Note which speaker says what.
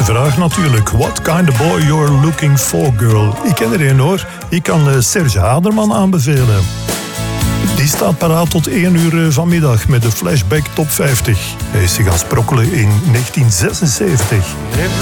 Speaker 1: vraag natuurlijk. What kind of boy you're looking for, girl? Ik ken er een hoor. Ik kan Serge Haderman aanbevelen. Die staat paraat tot 1 uur vanmiddag met de Flashback Top 50. Hij is zich gaan sprokkelen in 1976.